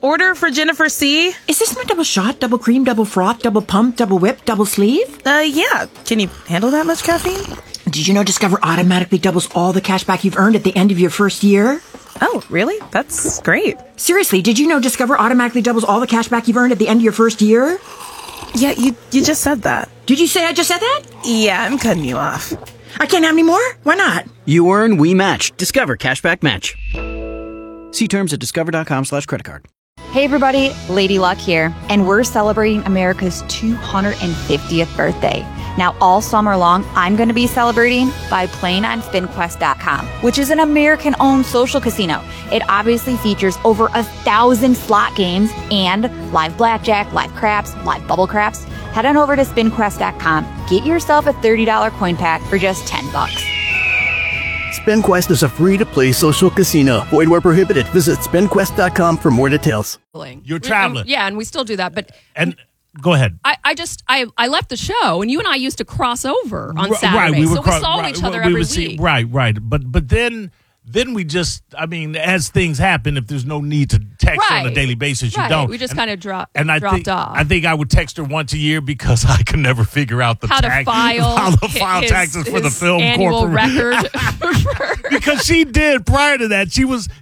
Order for Jennifer C. Is this my double shot, double cream, double froth, double pump, double whip, double sleeve? Yeah. Can you handle that much caffeine? Did you know Discover automatically doubles all the cash back you've earned at the end of your first year? Oh, really? That's great. Seriously, did you know Discover automatically doubles all the cash back you've earned at the end of your first year? Yeah, you just said that. Did you say I just said that? Yeah, I'm cutting you off. I can't have any more? Why not? You earn, we match. Discover Cashback Match. See terms at discover.com/creditcard. Hey everybody, Lady Luck here, and we're celebrating America's 250th birthday. Now all summer long, I'm going to be celebrating by playing on SpinQuest.com, which is an American-owned social casino. It obviously features over 1,000 slot games and live blackjack, live craps, live bubble craps. Head on over to SpinQuest.com. Get yourself a $30 coin pack for just $10. SpinQuest is a free-to-play social casino. Void where prohibited. Visit SpinQuest.com for more details. You're traveling. Yeah, and we still do that. But go ahead. I left the show, and you and I used to cross over on Saturday. Right, we saw each other every week. Right. But then we just, as things happen, if there's no need to text on a daily basis, you don't. We just kind of dropped off. I think I would text her once a year because I could never figure out how to file taxes for the film annual record. Because she did prior to that. She was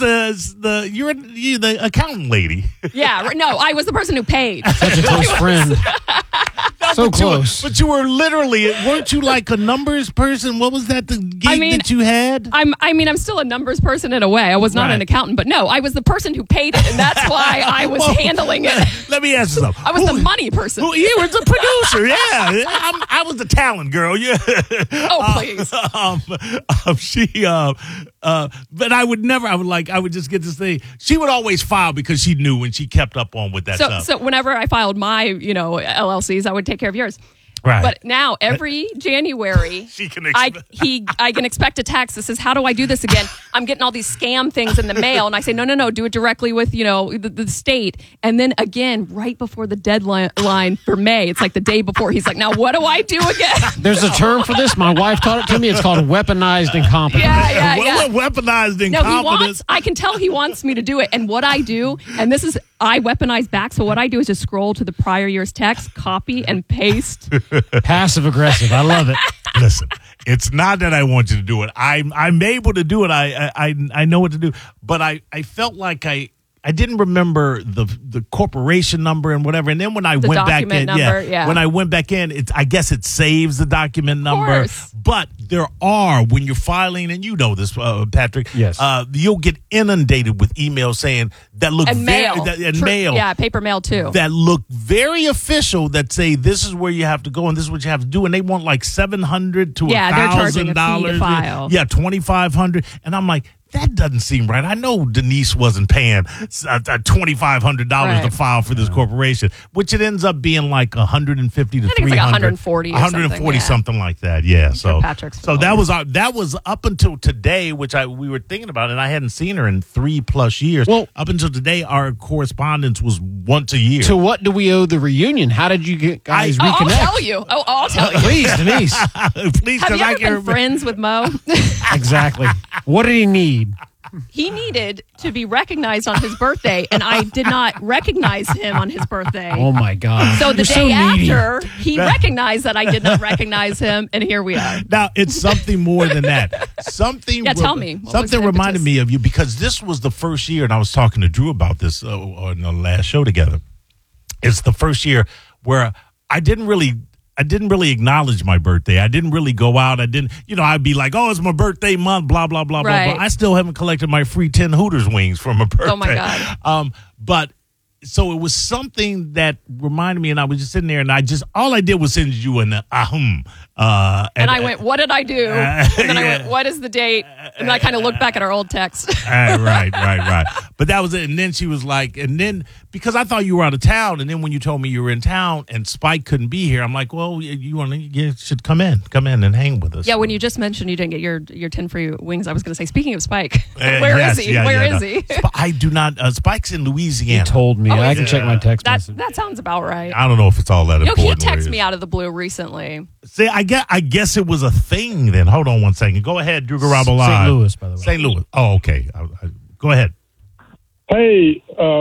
the accountant lady. Yeah, no, I was the person who paid. Such a close friend. So close. But you were literally, weren't you like a numbers person? What was that, the gig that you had? I'm still a numbers person in a way. I was not an accountant, but no, I was the person who paid it, and that's why I was handling it. Let me ask you something. I was the money person. You were the producer, yeah. I was the talent girl, yeah. Oh, please. But I would just get this thing. She would always file because she knew and she kept up on with that stuff. So whenever I filed my, LLCs, I would take care of yours. Right. But now every January, I can expect a text that says, "How do I do this again?" I'm getting all these scam things in the mail, and I say, "No, do it directly with the state." And then again, right before the deadline for May, it's like the day before. He's like, "Now what do I do again?" There's a term for this. My wife taught it to me. It's called weaponized incompetence. Yeah. Weaponized incompetence. I can tell he wants me to do it, and what I do, and this is I weaponize back. So what I do is just scroll to the prior year's text, copy, and paste. Passive aggressive. I love it. Listen, it's not that I want you to do it. I'm able to do it. I know what to do. But I felt like I didn't remember the corporation number and whatever. And then when I went back in, when I went back in, I guess it saves the document number. But there are, when you're filing, and you know this, Patrick. Yes. You'll get inundated with emails saying that look mail. Mail. Yeah, paper mail too. That look very official. That say this is where you have to go and this is what you have to do, and they want like $700 to $1,000. They're charging a fee to file. Yeah, $2,500, and I'm like, that doesn't seem right. I know Denise wasn't paying $2,500 to file for this corporation, which it ends up being like $150 to $300. I think it's like $140 something like that. Yeah. So that was up until today, which we were thinking about, and I hadn't seen her in 3+ years. Well, up until today, our correspondence was once a year. To what do we owe the reunion? How did you guys reconnect? I'll tell you. Please, Denise. Please, have you ever been friends with Mo? Exactly. What did he need? He needed to be recognized on his birthday, and I did not recognize him on his birthday. Oh, my God. So the day after, he recognized that I did not recognize him, and here we are. Now, it's something more than that. Tell me. Something reminded me of you, because this was the first year, and I was talking to Drew about this on the last show together. It's the first year where I didn't really acknowledge my birthday. I didn't really go out. I'd be like, oh, it's my birthday month, blah, blah, blah, blah, blah. I still haven't collected my free 10 Hooters wings from a birthday. Oh, my God. So it was something that reminded me, and I was just sitting there, and all I did was send you an ahum. And I went, what did I do? And then I went, what is the date? And then I kind of looked back at our old text. Right. But that was it. And then she was like, because I thought you were out of town, and then when you told me you were in town and Spike couldn't be here, I'm like, well, you should come in and hang with us. Yeah, when you just mentioned you didn't get your 10 free wings, I was going to say, speaking of Spike, where is he? Where is he? I do not. Spike's in Louisiana. He told me. I can check my text message. That sounds about right. I don't know if it's all that important. He texted me out of the blue recently. See, I guess it was a thing then. Hold on one second. Go ahead, Drew Garabo Live. St. Louis, by the way. St. Louis. Oh, okay. Go ahead. Hey,